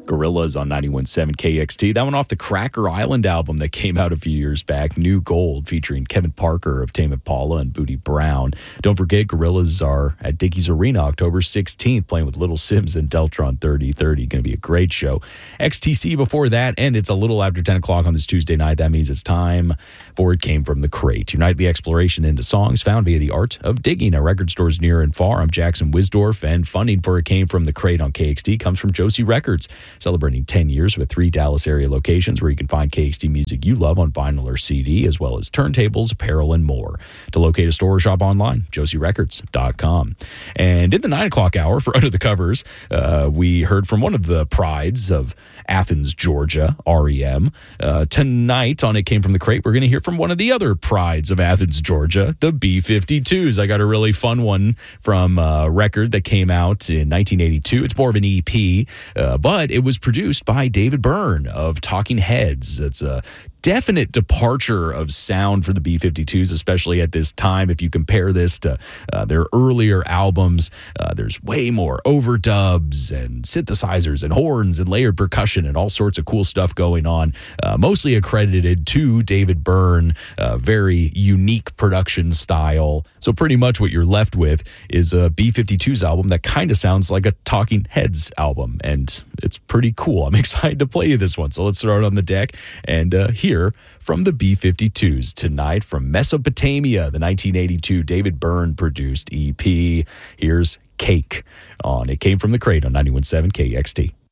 Gorillaz on 91.7 KXT. That one off the Cracker Island album that came out a few years back, New Gold, featuring Kevin Parker of Tame Impala and Booty Brown. Don't forget, Gorillaz are at Dickies Arena October 16th, playing with Little Sims and Deltron 3030. Going to be a great show. XTC before that, and it's a little after 10 o'clock on this Tuesday night. That means it's time for It Came From the Crate, your nightly exploration into songs found via the art of digging at record stores near and far. I'm Jackson Wisdorf, and funding for It Came From the Crate on KXT comes from Josie Records, celebrating 10 years with 3 Dallas area locations where you can find KXT music you love on vinyl or CD, as well as turntables, apparel, and more. To locate a store or shop online, josierecords.com. And in the 9 o'clock hour for Under the Covers, we heard from one of the prides of Athens, Georgia, REM. Tonight on It Came From the Crate, we're going to hear from one of the other prides of Athens, Georgia, the B-52s. I got a really fun one from a record that came out in 1982. It's more of an EP, but it was produced by David Byrne of Talking Heads. It's a definite departure of sound for the B-52s, especially at this time. If you compare this to their earlier albums, there's way more overdubs and synthesizers and horns and layered percussion and all sorts of cool stuff going on, mostly accredited to David Byrne, very unique production style. So pretty much what you're left with is a B-52s album that kind of sounds like a Talking Heads album, and it's pretty cool. I'm excited to play you this one. So let's throw it on the deck and hear from the B-52s tonight from Mesopotamia, the 1982 David Byrne produced EP. Here's Cake on It Came From the Crate on 91.7 KXT.